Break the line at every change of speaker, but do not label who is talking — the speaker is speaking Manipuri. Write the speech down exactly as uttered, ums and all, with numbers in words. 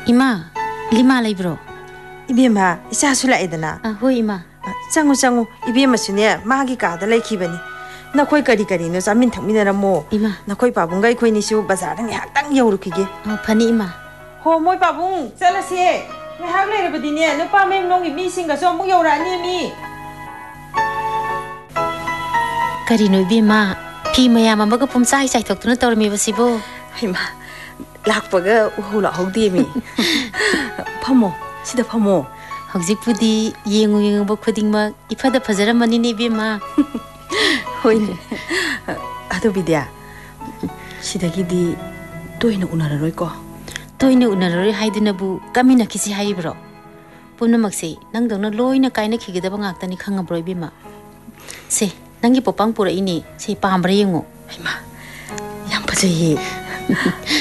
Ima, lima leibro.
Ibema, isa sula edana.
Ah, hoi ima.
Changu changu, ibema sune magi ka da leiki bani. Na koi kari kari no zamin thang mina ramo.
Ima.
Na koi babung gai koi ni su bazar dang hak dang yauru kige.
Oh, pani ima.
Ho moi babung, chala se. Me hak le rabadi ne, no pa mem nong ibi singa so mu yaura ni mi.
Kari no ibema, pi maya mamaga pum sai sai thok tu na tor mi basibo.
Ima. Lakpaga uhula hogdi mi. Phamo, sida phamo.
Hojik pudi yengu yengu bo khuding ma ifada phajara mani ne ibema.
Hoine. Ado bidya. Sidagi di toina unararoi ko.
Toina unararoi haiduna bu kamina kisi haibro. Puna makse nang dongna loina kaina khigida ba ngakta ni khangabro ibema. Se nangi popang pura ini se pambra yengu.
Ima. Yang phajai.